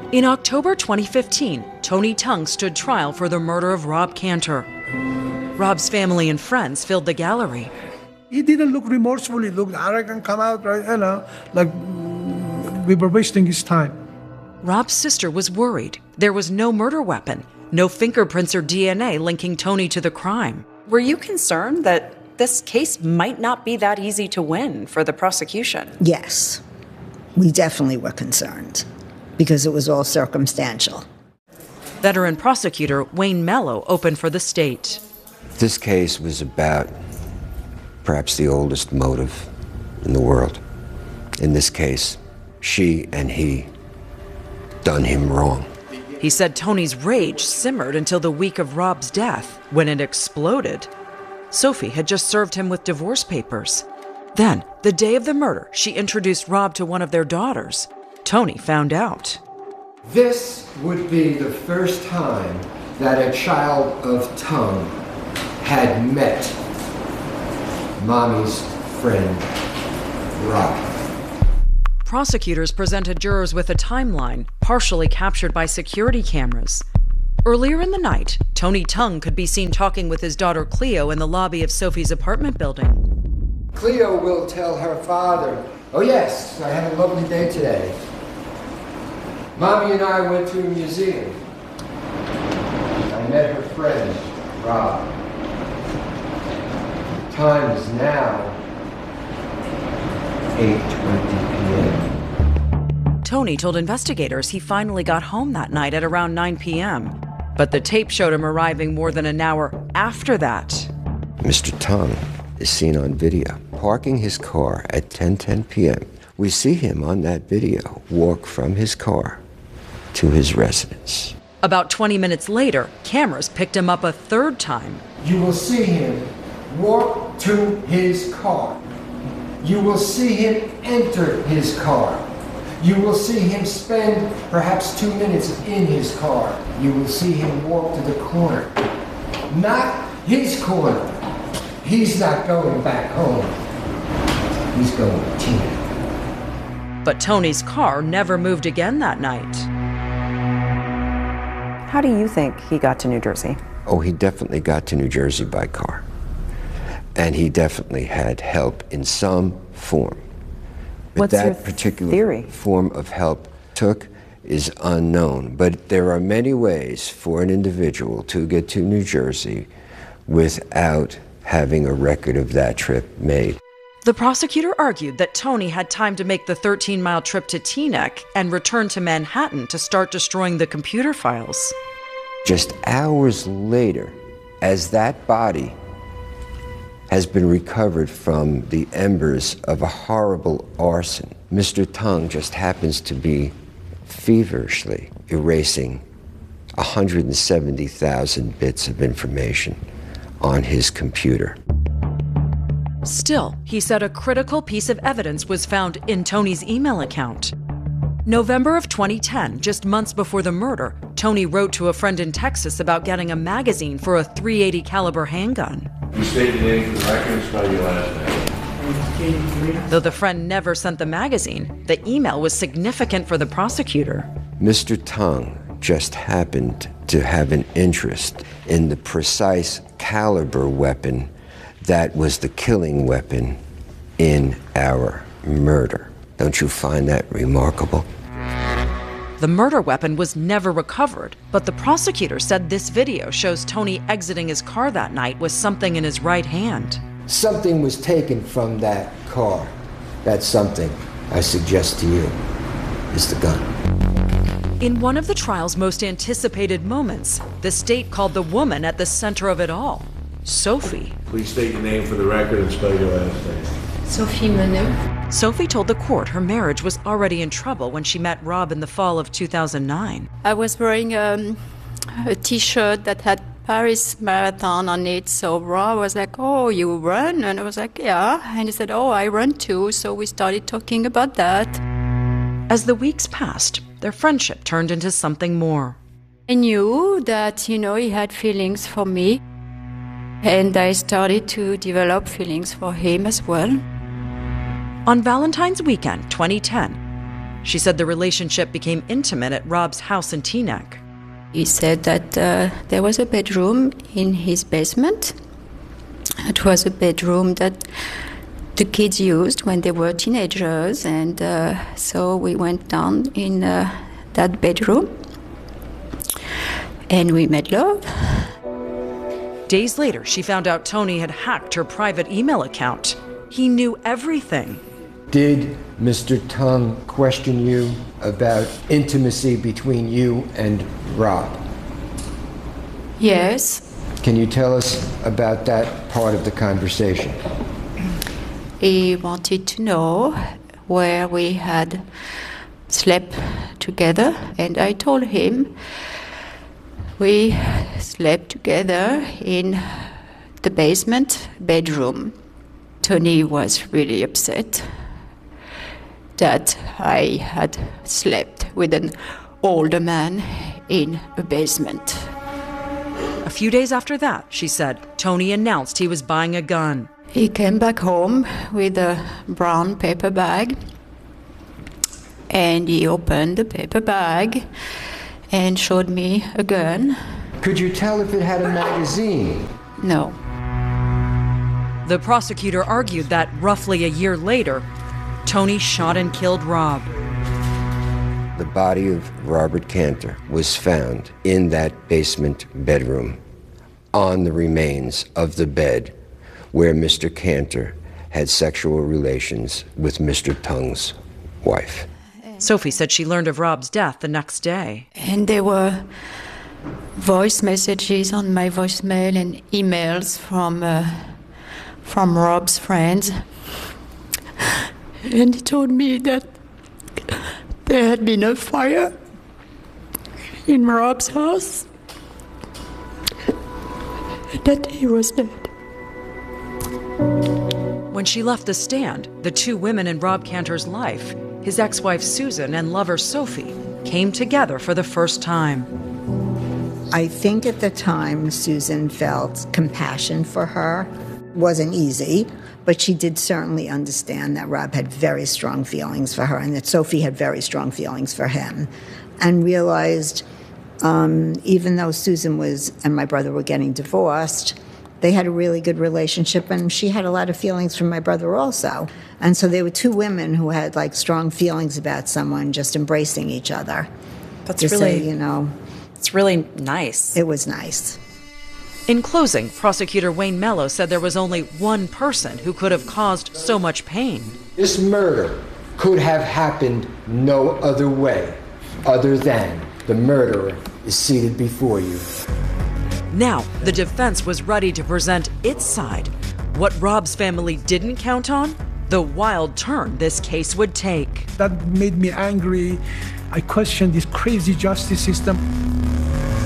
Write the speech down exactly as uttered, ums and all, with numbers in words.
In October twenty fifteen, Tony Tung stood trial for the murder of Rob Cantor. Rob's family and friends filled the gallery. He didn't look remorseful. He looked arrogant, come out, right, you know, like we were wasting his time. Rob's sister was worried. There was no murder weapon, no fingerprints or D N A linking Tony to the crime. Were you concerned that this case might not be that easy to win for the prosecution? Yes, we definitely were concerned because it was all circumstantial. Veteran prosecutor Wayne Mello opened for the state. This case was about perhaps the oldest motive in the world. In this case, she and he done him wrong. He said Tony's rage simmered until the week of Rob's death, when it exploded. Sophie had just served him with divorce papers. Then, the day of the murder, she introduced Rob to one of their daughters. Tony found out. This would be the first time that a child of Tung had met Mommy's friend, Rob. Prosecutors presented jurors with a timeline, partially captured by security cameras. Earlier in the night, Tony Tung could be seen talking with his daughter Cleo in the lobby of Sophie's apartment building. Cleo will tell her father, "Oh yes, I had a lovely day today. Mommy and I went to a museum. I met her friend, Rob. The time is now eight twenty p.m. Tony told investigators he finally got home that night at around nine p.m., but the tape showed him arriving more than an hour after that. Mister Tung is seen on video parking his car at ten ten p.m. We see him on that video walk from his car to his residence. About twenty minutes later, cameras picked him up a third time. You will see him walk to his car. You will see him enter his car. You will see him spend perhaps two minutes in his car. You will see him walk to the corner. Not his corner. He's not going back home. He's going to Tina. But Tony's car never moved again that night. How do you think he got to New Jersey? Oh, he definitely got to New Jersey by car. And he definitely had help in some form. But What's that your particular theory? form of help took is unknown. But there are many ways for an individual to get to New Jersey without having a record of that trip made. The prosecutor argued that Tony had time to make the thirteen-mile trip to Teaneck and return to Manhattan to start destroying the computer files. Just hours later, as that body has been recovered from the embers of a horrible arson, Mister Tung just happens to be feverishly erasing one hundred seventy thousand bits of information on his computer. Still, he said a critical piece of evidence was found in Tony's email account. November of twenty ten, just months before the murder, Tony wrote to a friend in Texas about getting a magazine for a three eighty caliber handgun. You state your name for the record and spell your last name. Though the friend never sent the magazine, the email was significant for the prosecutor. Mister Tung just happened to have an interest in the precise caliber weapon that was the killing weapon in our murder. Don't you find that remarkable? The murder weapon was never recovered, but the prosecutor said this video shows Tony exiting his car that night with something in his right hand. Something was taken from that car. That something, I suggest to you, is the gun. In one of the trial's most anticipated moments, the state called the woman at the center of it all, Sophie. Please state your name for the record and spell your last name. Sophie Menou. Sophie told the court her marriage was already in trouble when she met Rob in the fall of two thousand nine. I was wearing um, a t-shirt that had Paris Marathon on it, so Rob was like, "Oh, you run?" And I was like, "Yeah." And he said, "Oh, I run too." So we started talking about that. As the weeks passed, their friendship turned into something more. I knew that, you know, he had feelings for me, and I started to develop feelings for him as well. On Valentine's weekend, twenty ten, She said the relationship became intimate at Rob's house in Teaneck. He said that uh, there was a bedroom in his basement. It was a bedroom that the kids used when they were teenagers, and uh, so we went down in uh, that bedroom and we made love. Days later, she found out Tony had hacked her private email account. He knew everything. Did Mister Tung question you about intimacy between you and Rob? Yes. Can you tell us about that part of the conversation? He wanted to know where we had slept together, and I told him we slept together in the basement bedroom. Tony was really upset that I had slept with an older man in a basement. A few days after that, she said, Tony announced he was buying a gun. He came back home with a brown paper bag, and he opened the paper bag and showed me a gun. Could you tell if it had a magazine? No. The prosecutor argued that roughly a year later, Tony shot and killed Rob. The body of Robert Cantor was found in that basement bedroom on the remains of the bed where Mister Cantor had sexual relations with Mister Tung's wife. Sophie said she learned of Rob's death the next day. And there were voice messages on my voicemail and emails from uh, from Rob's friends. And he told me that there had been a fire in Rob's house, that he was dead. When she left the stand, the two women in Rob Cantor's life, his ex-wife Susan and lover Sophie, came together for the first time. I think at the time Susan felt compassion for her. Wasn't easy, but she did certainly understand that Rob had very strong feelings for her and that Sophie had very strong feelings for him, and realized um, even though Susan was and my brother were getting divorced, they had a really good relationship, and she had a lot of feelings for my brother also. And so there were two women who had like strong feelings about someone just embracing each other. That's to really, say, you know, it's really nice. it was nice. In closing, prosecutor Wayne Mello said there was only one person who could have caused so much pain. This murder could have happened no other way other than the murderer is seated before you. Now, the defense was ready to present its side. What Rob's family didn't count on? The wild turn this case would take. That made me angry. I questioned this crazy justice system.